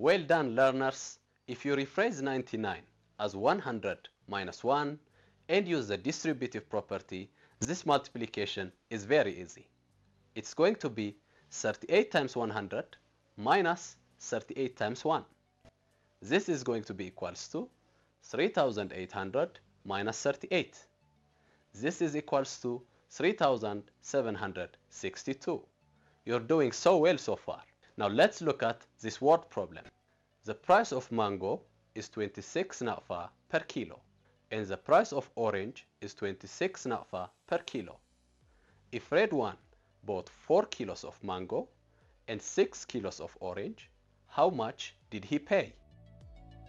Well done, learners. If you rephrase 99 as 100 minus 1 and use the distributive property, this multiplication is very easy. It's going to be 38 times 100 minus 38 times 1. This is going to be equals to 3800 minus 38. This is equals to 3762. You're doing so well so far. Now let's look at this word problem. The price of mango is 26 NAFA per kilo, and the price of orange is 26 NAFA per kilo. If Redwan bought 4 kilos of mango and 6 kilos of orange, how much did he pay?